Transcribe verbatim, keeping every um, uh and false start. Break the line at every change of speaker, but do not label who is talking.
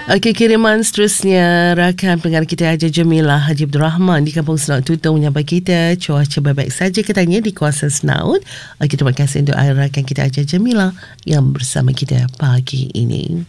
Okey, kiriman seterusnya rakan pendengar kita Haji Jamilah Haji Abdul Rahman di Kampung Senaut Tutong menyapa kita cuaca baik-baik saja katanya di kawasan Senaut. Okey, terima kasih untuk rakan kita Haji Jamilah yang bersama kita pagi ini.